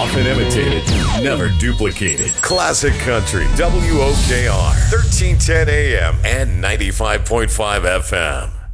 Often imitated, never duplicated. Classic Country, WOKR, 1310 AM and 95.5 FM.